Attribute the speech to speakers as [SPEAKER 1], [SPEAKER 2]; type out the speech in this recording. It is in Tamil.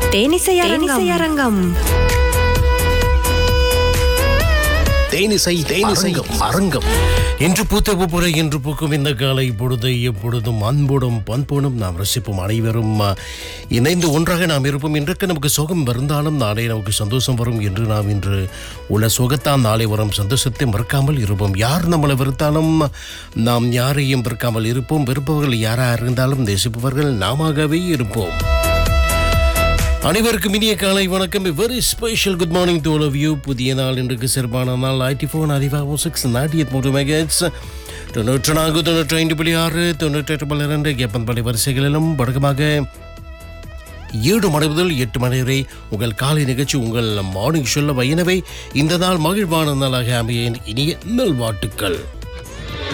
[SPEAKER 1] தேனிசை அரங்கம்.
[SPEAKER 2] தேனிசை அரங்கம். இன்று பூத்த பூப்புரை என்று பூக்கும் இந்த காலை பொழுதை எப்பொழுதும் அன்போடும் பண்போடும் நாம் ரசிப்போம். அனைவரும் இணைந்து ஒன்றாக நாம் இருப்போம். இன்றைக்கு நமக்கு சோகம் இருந்தாலும் நாளை நமக்கு சந்தோஷம் வரும் என்று நாம் இன்று உள்ள சோகத்தான் நாளை வரும் சந்தோஷத்தை மறக்காமல் இருப்போம். யார் நம்மளை வெறுத்தாலும் நாம் யாரையும் வெறுக்காமல் இருப்போம். வெறுப்பவர்கள் யாராக இருந்தாலும் நேசிப்பவர்கள் நாமவே இருப்போம். அனைவருக்கும் இனிய காலை வணக்கம். Very special good morning to all of you. புதிய நாள் இன்றைக்கு சிறப்பான நாள். 94 அதிவாக 6 மெகாஹெர்ட்ஸ் 94 95.6 98.2 கேப்பன்பள்ளி வரிசைகளிலும் வழக்கமாக 7 மணி முதல் 8 மணி வரை உங்கள் காலை நிகழ்ச்சி உங்கள் மார்னிங் சொல்ல வையினவை இந்த நாள் மகிழ்வான நாளாக அமைய இனிய நல்வாழ்த்துக்கள்.